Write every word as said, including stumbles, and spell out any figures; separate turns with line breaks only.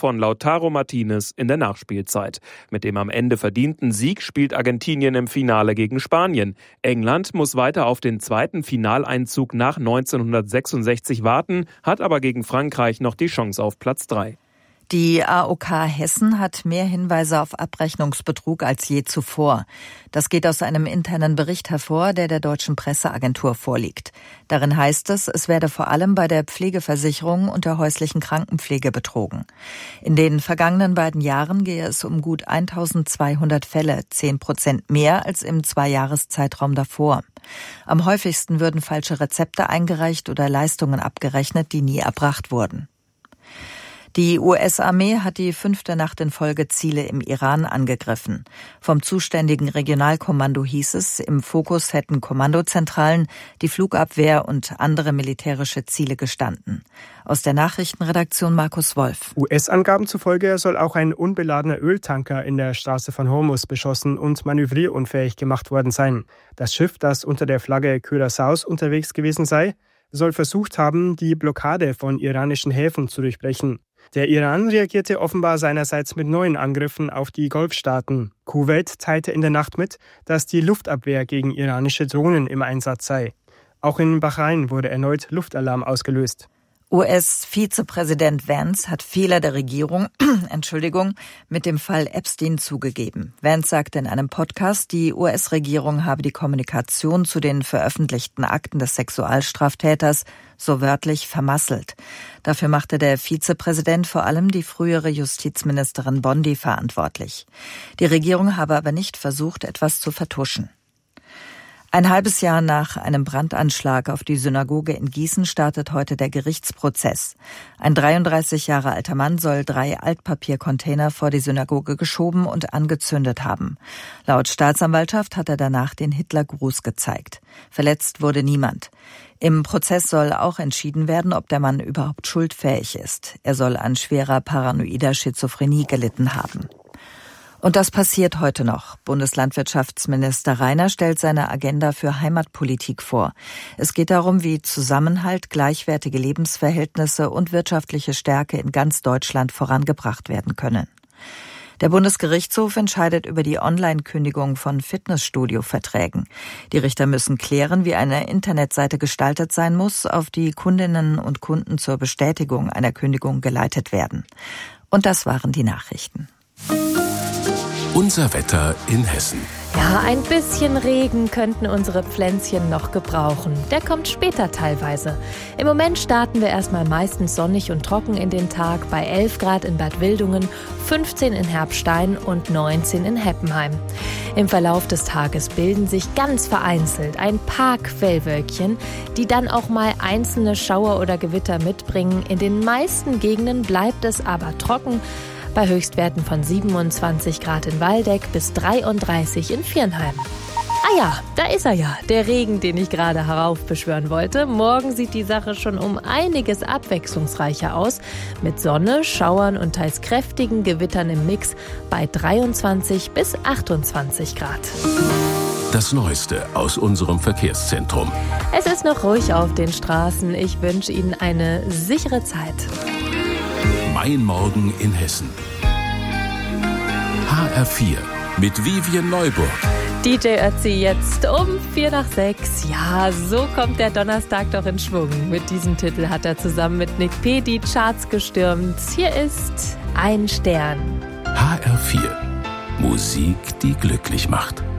von Lautaro Martinez in der Nachspielzeit. Mit dem am Ende verdienten Sieg spielt Argentinien im Finale gegen Spanien. England muss weiter auf den zweiten Finaleinzug nach neunzehnhundertsechsundsechzig warten, hat aber gegen Frankreich noch die Chance auf Platz drei.
Die A O K Hessen hat mehr Hinweise auf Abrechnungsbetrug als je zuvor. Das geht aus einem internen Bericht hervor, der der Deutschen Presseagentur vorliegt. Darin heißt es, es werde vor allem bei der Pflegeversicherung und der häuslichen Krankenpflege betrogen. In den vergangenen beiden Jahren gehe es um gut eintausendzweihundert Fälle, zehn Prozent mehr als im Zweijahreszeitraum davor. Am häufigsten würden falsche Rezepte eingereicht oder Leistungen abgerechnet, die nie erbracht wurden. Die U S-Armee hat die fünfte Nacht in Folge Ziele im Iran angegriffen. Vom zuständigen Regionalkommando hieß es, im Fokus hätten Kommandozentralen, die Flugabwehr und andere militärische Ziele gestanden. Aus der Nachrichtenredaktion Markus Wolf.
U S-Angaben zufolge soll auch ein unbeladener Öltanker in der Straße von Hormuz beschossen und manövrierunfähig gemacht worden sein. Das Schiff, das unter der Flagge Curaçaos unterwegs gewesen sei, soll versucht haben, die Blockade von iranischen Häfen zu durchbrechen. Der Iran reagierte offenbar seinerseits mit neuen Angriffen auf die Golfstaaten. Kuwait teilte in der Nacht mit, dass die Luftabwehr gegen iranische Drohnen im Einsatz sei. Auch in Bahrain wurde erneut Luftalarm ausgelöst.
U S-Vizepräsident Vance hat Fehler der Regierung, Entschuldigung, mit dem Fall Epstein zugegeben. Vance sagte in einem Podcast, die U S-Regierung habe die Kommunikation zu den veröffentlichten Akten des Sexualstraftäters so wörtlich vermasselt. Dafür machte der Vizepräsident vor allem die frühere Justizministerin Bondi verantwortlich. Die Regierung habe aber nicht versucht, etwas zu vertuschen. Ein halbes Jahr nach einem Brandanschlag auf die Synagoge in Gießen startet heute der Gerichtsprozess. Ein dreiunddreißig Jahre alter Mann soll drei Altpapiercontainer vor die Synagoge geschoben und angezündet haben. Laut Staatsanwaltschaft hat er danach den Hitlergruß gezeigt. Verletzt wurde niemand. Im Prozess soll auch entschieden werden, ob der Mann überhaupt schuldfähig ist. Er soll an schwerer paranoider Schizophrenie gelitten haben. Und das passiert heute noch. Bundeslandwirtschaftsminister Reiner stellt seine Agenda für Heimatpolitik vor. Es geht darum, wie Zusammenhalt, gleichwertige Lebensverhältnisse und wirtschaftliche Stärke in ganz Deutschland vorangebracht werden können. Der Bundesgerichtshof entscheidet über die Online-Kündigung von Fitnessstudio-Verträgen. Die Richter müssen klären, wie eine Internetseite gestaltet sein muss, auf die Kundinnen und Kunden zur Bestätigung einer Kündigung geleitet werden. Und das waren die Nachrichten.
Unser Wetter in Hessen.
Ja, ein bisschen Regen könnten unsere Pflänzchen noch gebrauchen. Der kommt später teilweise. Im Moment starten wir erstmal meistens sonnig und trocken in den Tag bei elf Grad in Bad Wildungen, fünfzehn in Herbstein und neunzehn in Heppenheim. Im Verlauf des Tages bilden sich ganz vereinzelt ein paar Quellwölkchen, die dann auch mal einzelne Schauer oder Gewitter mitbringen. In den meisten Gegenden bleibt es aber trocken, bei Höchstwerten von siebenundzwanzig Grad in Waldeck bis dreiunddreißig in Viernheim. Ah ja, da ist er ja, der Regen, den ich gerade heraufbeschwören wollte. Morgen sieht die Sache schon um einiges abwechslungsreicher aus. Mit Sonne, Schauern und teils kräftigen Gewittern im Mix bei dreiundzwanzig bis achtundzwanzig Grad.
Das Neueste aus unserem Verkehrszentrum.
Es ist noch ruhig auf den Straßen. Ich wünsche Ihnen eine sichere Zeit.
Mein Morgen in Hessen. H R vier mit Vivian Neuburg.
D J Ötzi jetzt um vier nach sechs. Ja, so kommt der Donnerstag doch in Schwung. Mit diesem Titel hat er zusammen mit Nick P. die Charts gestürmt. Hier ist Ein Stern.
H R vier. Musik, die glücklich macht.